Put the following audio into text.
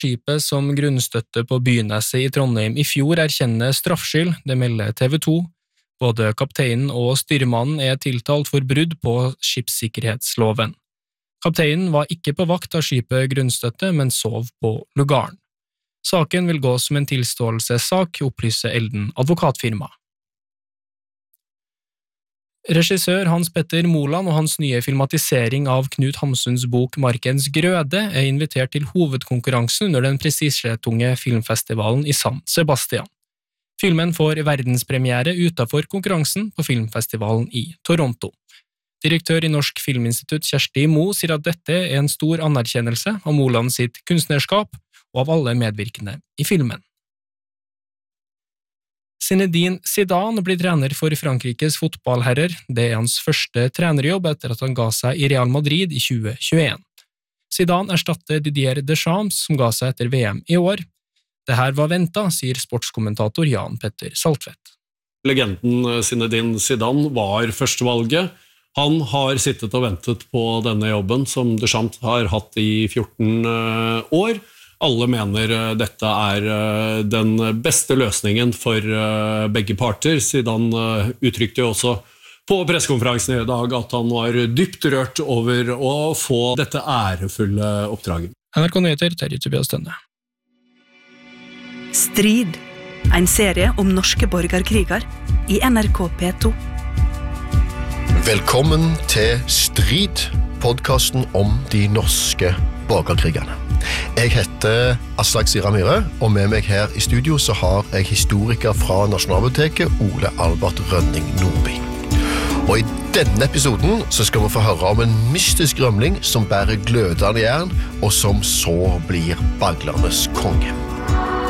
Skipet som grunnstøtte på Byneset I Trondheim I fjor erkjenner straffskyld, det melder TV 2. Både kapteinen og styrmannen tiltalt for brudd på skipssikkerhetsloven. Kapteinen var ikke på vakt av skipet grunnstøtte, men sov på lugaren. Saken vil gå som en tilståelsessak, opplyser Elden advokatfirma. Regissør Hans Petter Moland og hans nye filmatisering av Knut Hamsuns bok Markens Grøde invitert til hovedkonkurransen under den prestisjetunge filmfestivalen I San Sebastian. Filmen får verdenspremiere utenfor konkurransen på filmfestivalen I Toronto. Direktør I Norsk Filminstitutt Kjersti Mo sier at dette en stor anerkjennelse av Moland sitt kunstnerskap og av alle medvirkende I filmen. Zinedine Zidane blir trener for Frankrikes fotballherrer. Det hans første trenerjobb etter at han ga seg I Real Madrid I 2021. Zidane erstatter Didier Deschamps, som ga seg etter VM I år. Det her var ventet, sier sportskommentator Jan Petter Saltvedt. Legenden Zinedine Zidane var førstevalget. Han har sittet og ventet på denne jobben som Deschamps har hatt I 14 år. Alle mener dette den beste løsningen for begge parter. Zidane uttrykte jo også på pressekonferansen I dag at han var dypt rørt over å få dette ærefulle oppdraget. NRK Nyheter, Terje Tobias Tønne. Strid, en serie om norske borgerkriger I NRK P2. Velkommen til Strid, podcasten om de norske borgerkrigene. Jeg heter Aslak Sira Myhre, og med meg her I studio så har jeg historiker fra Nasjonalbiblioteket, Ole Albert Rønning Nordby. Og I denne episoden så skal vi få høre om en mystisk rømling som bærer glødende jern, og som så blir baglernes konge.